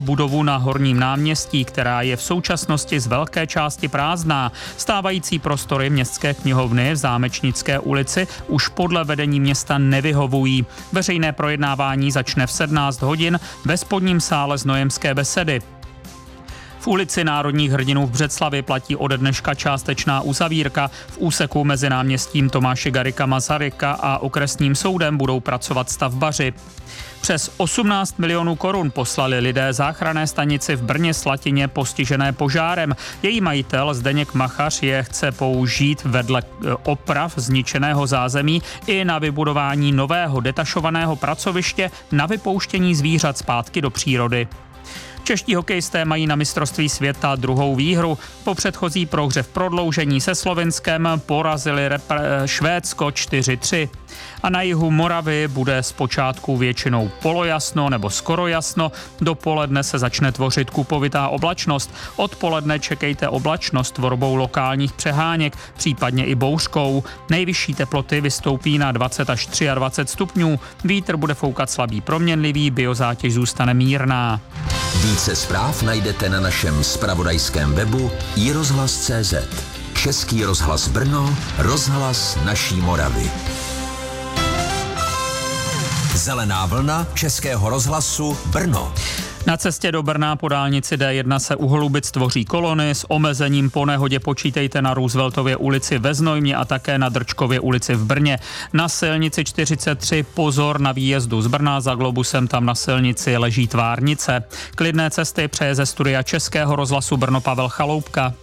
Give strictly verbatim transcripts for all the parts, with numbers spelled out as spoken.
budovu na Horním náměstí, která je v současnosti z velké části prázdná. Stávající prostory městské knihovny v Zámečnické ulici už podle vedení města nevyhovují. Veřejné projednávání začne v sedmnáct hodin ve spodním sále Znojemské besedy. V ulici Národních hrdinů v Břeclavi platí ode dneška částečná uzavírka. V úseku mezi náměstím Tomáše Garrigua Masaryka a okresním soudem budou pracovat stavbaři. Přes osmnáct milionů korun poslali lidé záchranné stanici v Brně Slatině postižené požárem. Její majitel Zdeněk Machař je chce použít vedle oprav zničeného zázemí i na vybudování nového detašovaného pracoviště na vypouštění zvířat zpátky do přírody. Čeští hokejisté mají na mistrovství světa druhou výhru. Po předchozí prohře v prodloužení se Slovinskem porazili repre- Švédsko čtyři tři. A na jihu Moravy bude zpočátku většinou polojasno nebo skoro jasno. Dopoledne se začne tvořit kupovitá oblačnost. Odpoledne čekejte oblačnost tvorbou lokálních přeháněk, případně i bouřkou. Nejvyšší teploty vystoupí na dvacet až dvacet tři stupňů. Vítr bude foukat slabý proměnlivý, biozátěž zůstane mírná. Více zpráv najdete na našem zpravodajském webu i rozhlas tečka cé zet. Český rozhlas Brno, rozhlas naší Moravy. Zelená vlna Českého rozhlasu Brno. Na cestě do Brna po dálnici D jedna se u Holubic tvoří kolony. S omezením po nehodě počítejte na Rooseveltově ulici ve Znojmě a také na Drčkově ulici v Brně. Na silnici čtyřicet tři pozor na výjezdu z Brna, za Globusem tam na silnici leží tvárnice. Klidné cesty přeje ze studia Českého rozhlasu Brno Pavel Chaloupka.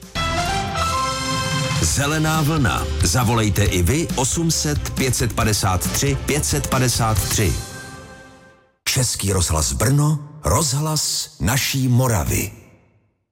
Zelená vlna. Zavolejte i vy osm set pět set padesát tři pět set padesát tři. Český rozhlas Brno, rozhlas naší Moravy.